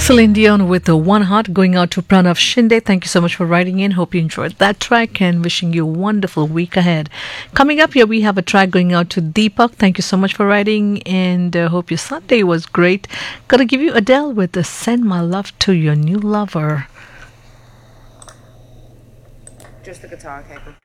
Celine Dion with the One Heart going out to Pranav Shinde. Thank you so much for writing in. Hope you enjoyed that track and wishing you a wonderful week ahead. Coming up here, we have a track going out to Deepak. Thank you so much for writing and hope your Sunday was great. Gotta give you Adele with the Send My Love to Your New Lover. Just the guitar, okay.